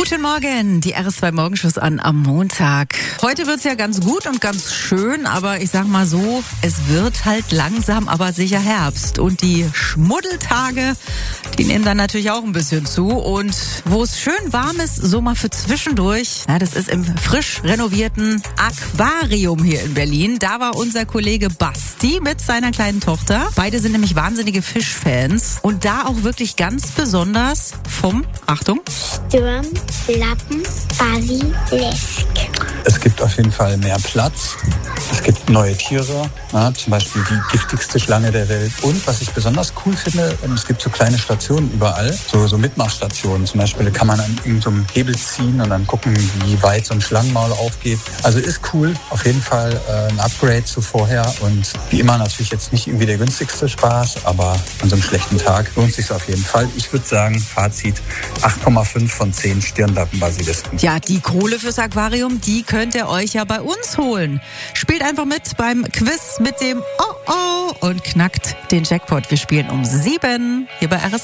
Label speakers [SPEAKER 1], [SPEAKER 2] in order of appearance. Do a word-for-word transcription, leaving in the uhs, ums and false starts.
[SPEAKER 1] Guten Morgen, die R S zwei Morgenschuss an am Montag. Heute wird's ja ganz gut und ganz schön, aber ich sag mal so, es wird halt langsam aber sicher Herbst. Und die Schmuddeltage, die nehmen dann natürlich auch ein bisschen zu. Und wo es schön warm ist, so mal für zwischendurch, ja, das ist im frisch renovierten Aquarium hier in Berlin. Da war unser Kollege Basti mit seiner kleinen Tochter. Beide sind nämlich wahnsinnige Fischfans. Und da auch wirklich ganz besonders vom, Achtung,
[SPEAKER 2] Sturm, Lappen, Basilisk.
[SPEAKER 3] Es gibt auf jeden Fall mehr Platz. Es gibt neue Tiere, ja, zum Beispiel die giftigste Schlange der Welt. Und was ich besonders cool finde, es gibt so kleine Stationen überall, so, so Mitmachstationen. Zum Beispiel kann man an irgendeinem Hebel ziehen und dann gucken, wie weit so ein Schlangenmaul aufgeht. Also ist cool, auf jeden Fall äh, ein Upgrade zu vorher. Und wie immer natürlich jetzt nicht irgendwie der günstigste Spaß, aber an so einem schlechten Tag lohnt sich auf jeden Fall. Ich würde sagen, Fazit acht Komma fünf von zehn Stirnlappenbasilisken.
[SPEAKER 1] Ja, die Kohle fürs Aquarium, die könnt ihr euch ja bei uns holen. Spielt einfach mit beim Quiz mit dem Oh Oh und knackt den Jackpot. Wir spielen um sieben hier bei R S